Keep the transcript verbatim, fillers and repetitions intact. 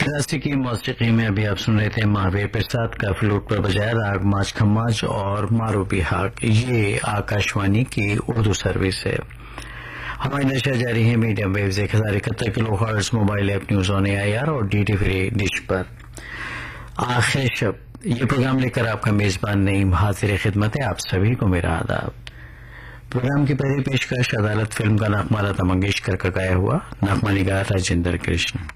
क्लासिकी मौसीकी में अभी आप सुन रहे थे महावीर प्रसाद का फ्लूट पर बजाया राग माज खम्माज और मारू बिहाग। ये आकाशवाणी की उर्दू सर्विस है। हमारी नशा जारी है मीडियम वेव्स एक हजार इकहत्तर kilo hertz mobile app news on A I R और डी टी फ्री डिश पर। आखिर शब ये प्रोग्राम लेकर आपका मेजबान नईम हाजिर खिदमत है। आप सभी को मेरा आदाब। प्रोग्राम की पहली पेशकश अदालत फिल्म का नगमा लता मंगेशकर का गाया हुआ नगमा निगार राजेंद्र कृष्ण।